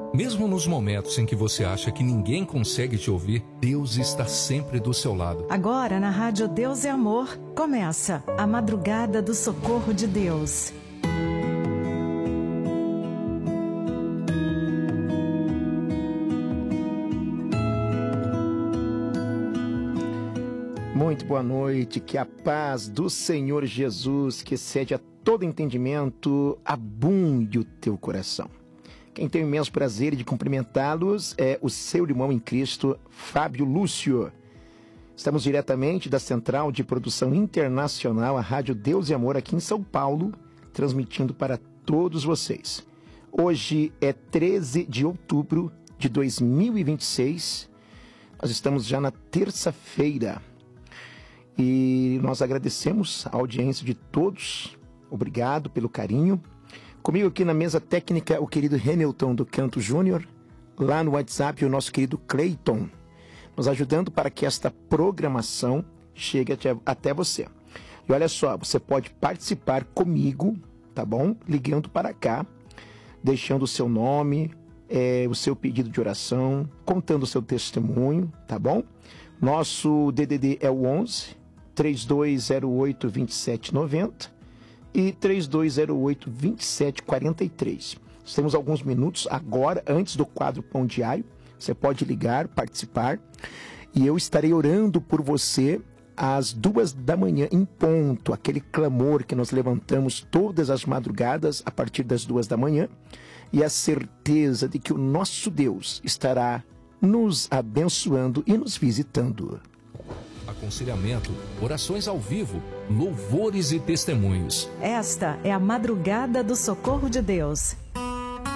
Mesmo nos momentos em que você acha que ninguém consegue te ouvir, Deus está sempre do seu lado. Agora na Rádio Deus é Amor, começa a Madrugada do Socorro de Deus. Muito boa noite, que a paz do Senhor Jesus, que excede a todo entendimento, abunde o teu coração. Quem tem o imenso prazer de cumprimentá-los é o seu irmão em Cristo, Fábio Lúcio. Estamos diretamente da Central de Produção Internacional, a Rádio Deus e Amor, aqui em São Paulo, transmitindo para todos vocês. Hoje é 13 de outubro de 2026, nós estamos já na terça-feira. E nós agradecemos a audiência de todos, obrigado pelo carinho. Comigo aqui na mesa técnica o querido Hamilton do Canto Júnior, lá no WhatsApp o nosso querido Cleiton, nos ajudando para que esta programação chegue até você. E olha só, você pode participar comigo, tá bom? Ligando para cá, deixando o seu nome, o seu pedido de oração, contando o seu testemunho, tá bom? Nosso DDD é o 11 3208-2790 e 3208-2743. Nós temos alguns minutos agora, antes do quadro Pão Diário. Você pode ligar, participar, e eu estarei orando por você às 2 da manhã em ponto, aquele clamor que nós levantamos todas as madrugadas a partir das 2 da manhã, e a certeza de que o nosso Deus estará nos abençoando e nos visitando. Aconselhamento, orações ao vivo, louvores e testemunhos. Esta é a Madrugada do Socorro de Deus.